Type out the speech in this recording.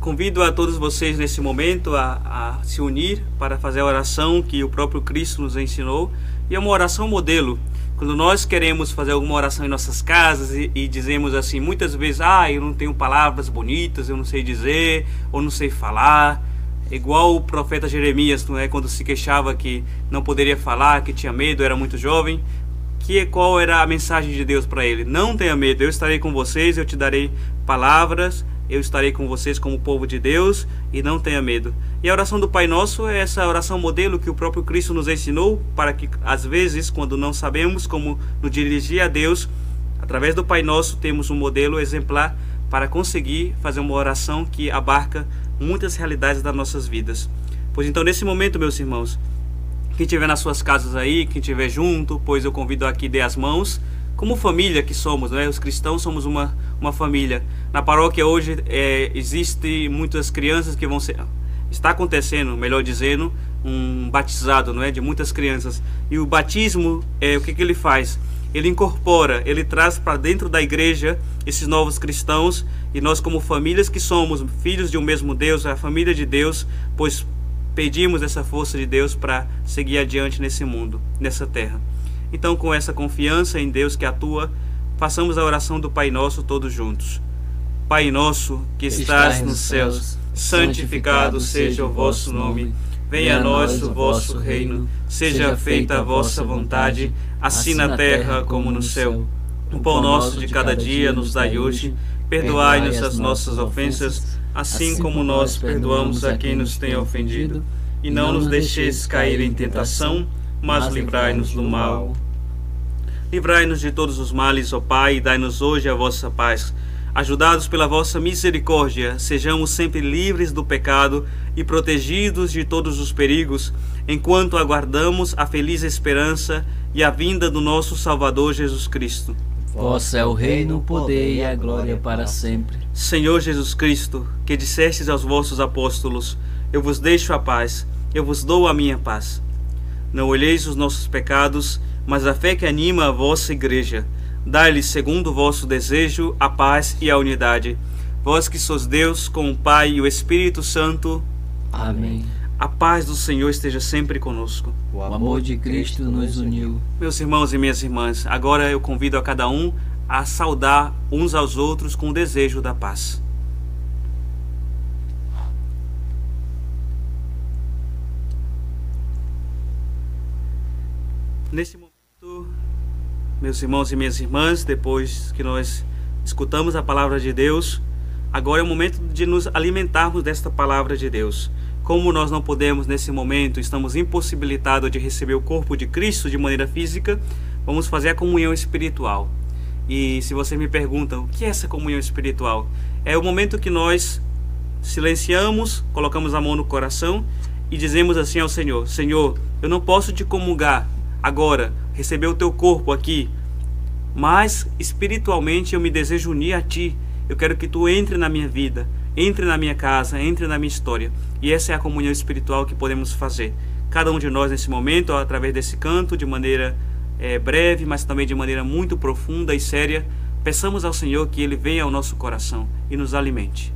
Convido a todos vocês nesse momento a se unir para fazer a oração que o próprio Cristo nos ensinou. E é uma oração modelo. Quando nós queremos fazer alguma oração em nossas casas e dizemos assim, muitas vezes, eu não tenho palavras bonitas, eu não sei dizer, ou não sei falar. Igual o profeta Jeremias, não é? Quando se queixava que não poderia falar, que tinha medo, era muito jovem. Qual era a mensagem de Deus para ele? Não tenha medo, eu estarei com vocês, eu te darei palavras, eu estarei com vocês como povo de Deus, e não tenha medo. E a oração do Pai Nosso é essa oração modelo que o próprio Cristo nos ensinou, para que às vezes, quando não sabemos como nos dirigir a Deus, através do Pai Nosso temos um modelo exemplar para conseguir fazer uma oração que abarca muitas realidades das nossas vidas. Pois então, nesse momento, meus irmãos, quem estiver nas suas casas aí, quem estiver junto, pois eu convido aqui, dê as mãos. Como família que somos, né? Os cristãos somos uma família. Na paróquia hoje existem muitas crianças que vão ser... Está acontecendo, melhor dizendo, um batizado, não é? De muitas crianças. E o batismo, o que ele faz? Ele incorpora, ele traz para dentro da igreja esses novos cristãos. E nós, como famílias que somos, filhos de um mesmo Deus, a família de Deus, pois pedimos essa força de Deus para seguir adiante nesse mundo, nessa terra. Então, com essa confiança em Deus que atua, façamos a oração do Pai Nosso todos juntos. Pai nosso que estás nos céus, santificado seja o vosso nome. Venha a nós o vosso reino. Seja feita a vossa vontade, assim na terra como no céu. O pão nosso de cada dia nos dai hoje. Perdoai-nos as nossas ofensas, assim como nós perdoamos a quem nos tem ofendido. E não nos deixeis cair em tentação, mas livrai-nos do mal. Livrai-nos de todos os males, ó Pai, e dai-nos hoje a vossa paz. Ajudados pela vossa misericórdia, sejamos sempre livres do pecado e protegidos de todos os perigos, enquanto aguardamos a feliz esperança e a vinda do nosso Salvador Jesus Cristo. Vosso é o reino, o poder e a glória para sempre. Senhor Jesus Cristo, que dissestes aos vossos apóstolos, eu vos deixo a paz, eu vos dou a minha paz. Não olheis os nossos pecados, mas a fé que anima a vossa igreja. Dai-lhes, segundo o vosso desejo, a paz e a unidade. Vós que sois Deus, com o Pai e o Espírito Santo. Amém. A paz do Senhor esteja sempre conosco. O amor de Cristo nos uniu. Meus irmãos e minhas irmãs, agora eu convido a cada um a saudar uns aos outros com o desejo da paz. Nesse momento, meus irmãos e minhas irmãs, depois que nós escutamos a palavra de Deus, agora é o momento de nos alimentarmos desta palavra de Deus. Como nós não podemos nesse momento, estamos impossibilitados de receber o corpo de Cristo de maneira física, vamos fazer a comunhão espiritual. E se você me pergunta, o que é essa comunhão espiritual? É o momento que nós silenciamos, colocamos a mão no coração e dizemos assim ao Senhor: Senhor, eu não posso te comungar agora, receber o teu corpo aqui, mas espiritualmente eu me desejo unir a ti. Eu quero que tu entre na minha vida, entre na minha casa, entre na minha história. E essa é a comunhão espiritual que podemos fazer. Cada um de nós nesse momento, através desse canto, de maneira breve, mas também de maneira muito profunda e séria, peçamos ao Senhor que Ele venha ao nosso coração e nos alimente.